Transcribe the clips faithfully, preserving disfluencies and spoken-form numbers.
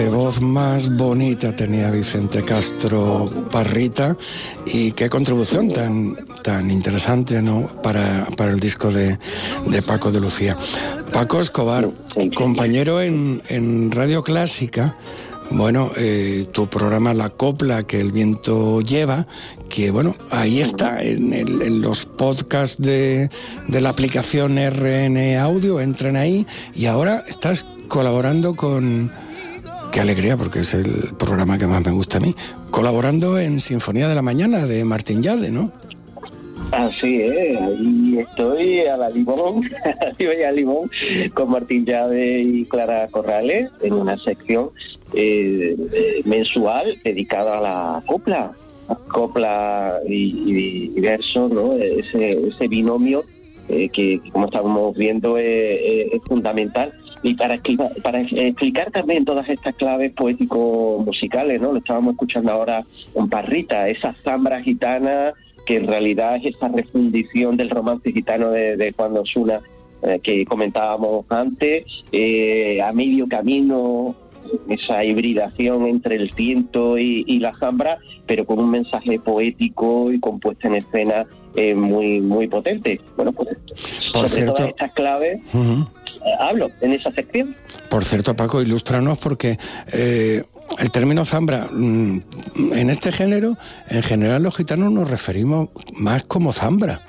Qué voz más bonita tenía Vicente Castro Parrita y qué contribución tan, tan interesante, ¿no?, para, para el disco de, de Paco de Lucía. Paco Escobar, compañero en, en Radio Clásica. Bueno, eh, tu programa La Copla que el viento lleva, que bueno, ahí está en, el, en los podcasts de, de la aplicación R N Audio, entren ahí, y ahora estás colaborando con... Qué alegría, porque es el programa que más me gusta a mí, colaborando en Sinfonía de la Mañana de Martín Yade, ¿no? Así es, ahí estoy a la limón, a la limón con Martín Yade y Clara Corrales en una sección eh, mensual dedicada a la copla, copla y, y verso, ¿no? Ese, ese binomio eh, que, como estamos viendo, es, es fundamental. Y para explicar, para explicar también todas estas claves poético-musicales, ¿no? Lo estábamos escuchando ahora en Parrita, esa zambra gitana que en realidad es esa refundición del romance gitano de, de Juan de Osuna eh, que comentábamos antes, eh, a medio camino, esa hibridación entre el tiento y, y la zambra, pero con un mensaje poético y compuesta en escena eh, muy muy potente. Bueno, pues por sobre cierto, todas estas claves uh-huh. eh, hablo en esa sección. Por cierto, Paco, ilústranos, porque eh, el término zambra, en este género, en general los gitanos nos referimos más como zambra.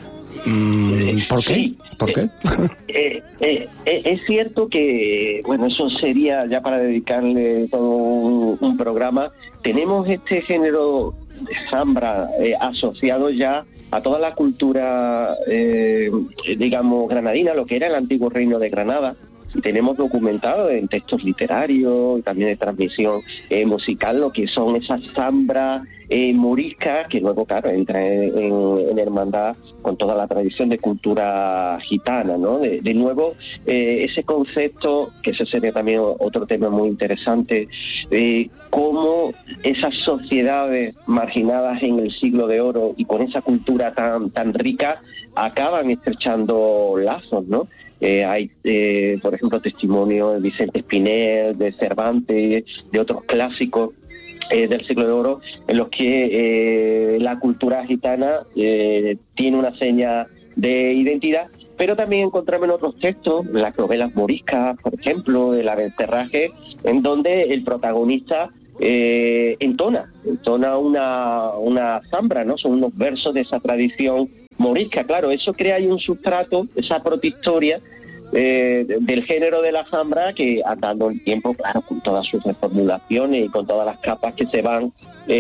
¿Por qué? Sí. ¿Por qué? Eh, eh, eh, es cierto que, bueno, eso sería ya para dedicarle todo un, un programa. Tenemos este género de zambra eh, asociado ya a toda la cultura, eh, digamos, granadina, lo que era el antiguo reino de Granada. Tenemos documentado en textos literarios y también de transmisión eh, musical lo que son esas zambras eh, moriscas, que luego, claro, entran en, en, en hermandad con toda la tradición de cultura gitana, ¿no? De, de nuevo, eh, ese concepto, que ese sería también otro tema muy interesante, eh, cómo esas sociedades marginadas en el siglo de oro y con esa cultura tan, tan rica acaban estrechando lazos, ¿no? Eh, hay, eh, por ejemplo, testimonios de Vicente Espinel, de Cervantes, de otros clásicos eh, del siglo de oro, en los que eh, la cultura gitana eh, tiene una seña de identidad, pero también encontramos en otros textos, las novelas moriscas, por ejemplo, el Abencerraje, en donde el protagonista eh, entona, entona una, una zambra, ¿no? Son unos versos de esa tradición morisca. Claro, eso crea ahí un sustrato, esa protohistoria eh, del género de la zambra que, andando el tiempo, claro, con todas sus reformulaciones y con todas las capas que se van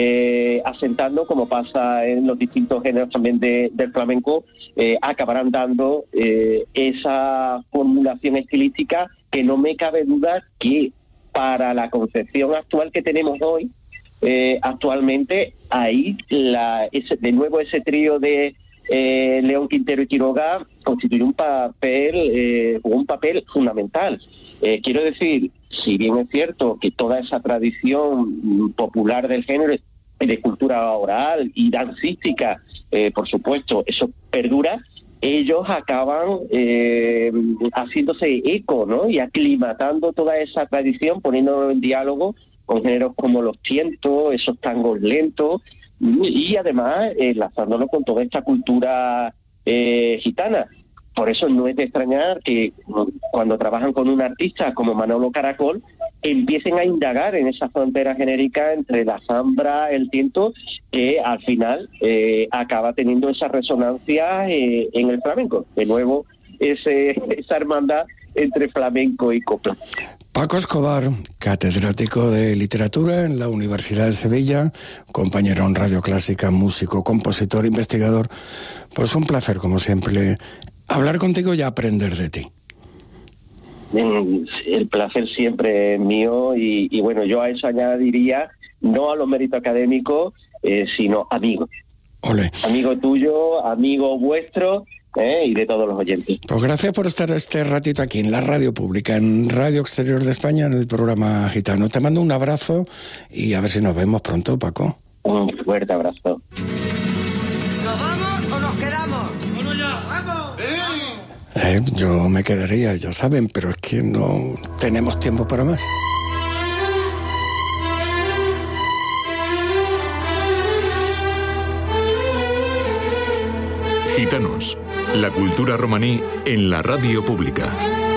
eh, asentando, como pasa en los distintos géneros también de, del flamenco, eh, acabarán dando eh, esa formulación estilística que no me cabe duda que para la concepción actual que tenemos hoy, eh, actualmente, ahí la, ese, de nuevo ese trío de Eh, León, Quintero y Quiroga constituye un papel eh, un papel fundamental. Eh, quiero decir, si bien es cierto que toda esa tradición popular del género de cultura oral y dancística, eh, por supuesto, eso perdura, ellos acaban eh, haciéndose eco, ¿no? Y aclimatando toda esa tradición, poniéndolo en diálogo con géneros como los tientos, esos tangos lentos, y además enlazándolo con toda esta cultura eh, gitana. Por eso no es de extrañar que cuando trabajan con un artista como Manolo Caracol empiecen a indagar en esa frontera genérica entre la zambra, el tiento, que al final eh, acaba teniendo esa resonancia eh, en el flamenco. De nuevo, ese, esa hermandad entre flamenco y copla. Paco Escobar, catedrático de literatura en la Universidad de Sevilla, compañero en Radio Clásica, músico, compositor, investigador. Pues un placer, como siempre, hablar contigo y aprender de ti. El placer siempre es mío y, y bueno, yo a eso añadiría, no a los méritos académicos, eh, sino amigos. Olé. Amigo tuyo, amigo vuestro, ¿Eh? y de todos los oyentes. Pues gracias por estar este ratito aquí en la radio pública, en Radio Exterior de España, en el programa Gitano. Te mando un abrazo y a ver si nos vemos pronto, Paco. Un fuerte abrazo. ¿Nos vamos o nos quedamos? ¡Vamos ya! ¡Vamos! ¡Eh! Eh, yo me quedaría, ya saben, pero es que no tenemos tiempo para más. Gitanos, la cultura romaní en la radio pública.